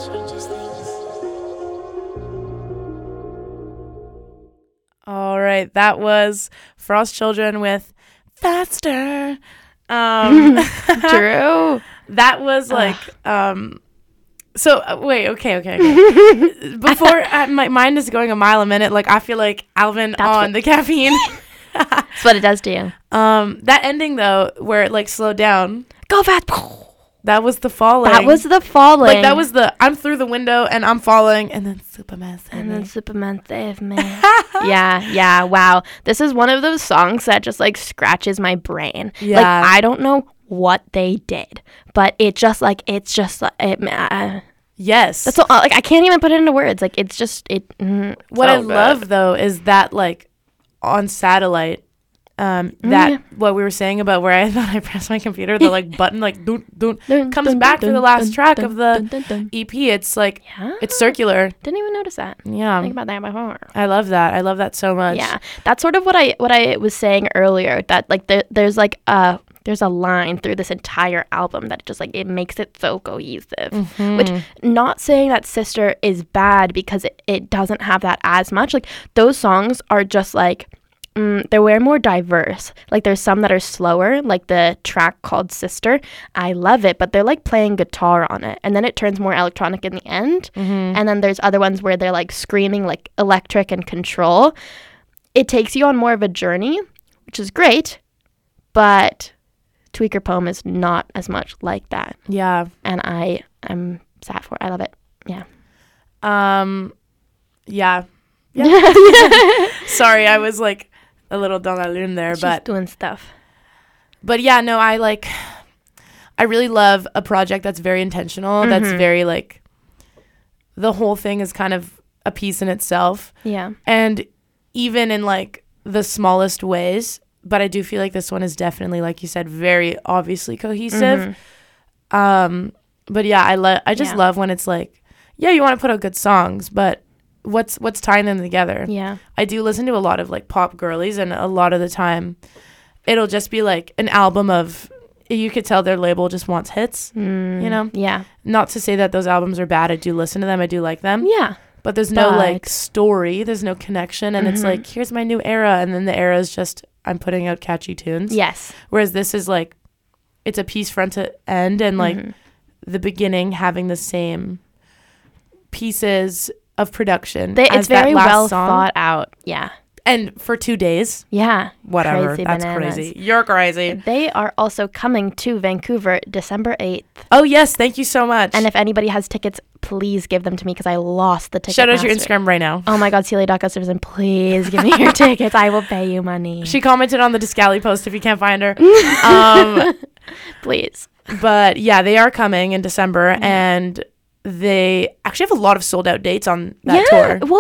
All right, that was Frost Children with Faster. True. That was like, wait, okay. Before, my mind is going a mile a minute. Like, I feel like Alvin on the caffeine. That's what it does to you. That ending, though, where it, like, slowed down. Go fast. That was the falling. That was the falling. Like, that was the, I'm through the window and I'm falling, and then Superman saved me. Yeah, wow. This is one of those songs that just, like, scratches my brain. Yeah. Like, I don't know what they did, but it's just like, yes. That's all, like, I can't even put it into words. Like, it's just, what I love, though, is that, like, on satellite, what we were saying about where I thought I pressed my computer, the like button like comes back for the last track of the EP. It's like it's circular. Didn't even notice that. Yeah, think about that before. I love that so much. Yeah, that's sort of what I was saying earlier, that like there's like there's a line through this entire album that just like it makes it so cohesive. Which, not saying that Sister is bad, because it doesn't have that as much. Like, those songs are just like they're way more diverse. Like, there's some that are slower, like the track called Sister. I love it, but they're like playing guitar on it, and then it turns more electronic in the end. And then there's other ones where they're like screaming like electric and Control. It takes you on more of a journey, which is great, but Tweaker Poem is not as much like that. Yeah. And I'm sad for it. I love it. Yeah. Yeah. Sorry, I was like a little dans la lune there. She's doing stuff. But yeah, no, I really love a project that's very intentional, that's very like, the whole thing is kind of a piece in itself. Yeah. And even in like the smallest ways, but I do feel like this one is definitely, like you said, very obviously cohesive. But yeah, I just love when it's like, yeah, you want to put out good songs, but what's tying them together? Yeah. I do listen to a lot of like pop girlies, and a lot of the time it'll just be like an album of, you could tell their label just wants hits, you know? Yeah. Not to say that those albums are bad. I do listen to them. I do like them. Yeah. But there's no like story. There's no connection. And it's like, here's my new era. And then the era is just, I'm putting out catchy tunes. Yes. Whereas this is like, it's a piece front to end, and like the beginning having the same pieces of production. It's very well thought out. Yeah. And for 2 days. Yeah. Whatever. Crazy That's bananas. crazy. You're crazy. They are also coming to Vancouver December 8th. Oh, yes. Thank you so much. And if anybody has tickets, please give them to me, because I lost the ticket. Shout out your Instagram right now. Oh my God, Celia.Gustafson, please give me your tickets. I will pay you money. She commented on the Discali post if you can't find her. Please. But yeah, they are coming in December, and they actually have a lot of sold out dates on that tour. Well,